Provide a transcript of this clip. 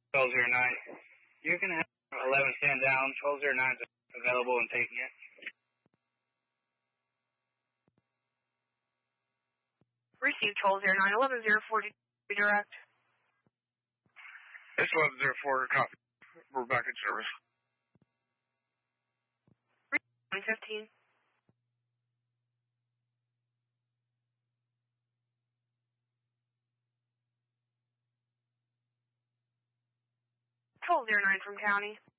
1209. You can have 11 stand down. 1209 is available and taking it. Receive 1209, 11040 direct. It's 1104, copy. We're back in service. 115. From county.